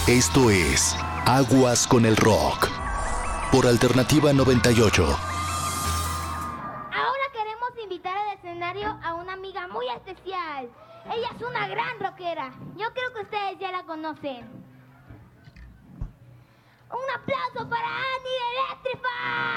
Esto es Aguas con el Rock por Alternativa 98. Ahora queremos invitar al escenario a una amiga muy especial. Ella es una gran rockera. Yo creo que ustedes ya la conocen. Un aplauso para Annie de Electrify.